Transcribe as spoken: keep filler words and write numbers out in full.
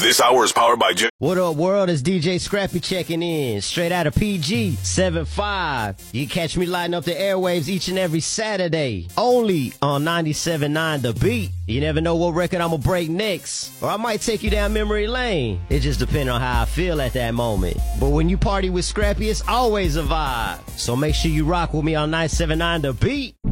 This hour is powered by J. What up, world? It's D J Scrappy checking in, straight out of P G seventy-five. You can catch me lighting up the airwaves each and every Saturday, only on ninety-seven point nine The Beat. You never know what record I'm gonna break next, or I might take you down memory lane. It just depends on how I feel at that moment. But when you party with Scrappy, it's always a vibe. So make sure you rock with me on ninety-seven point nine The Beat.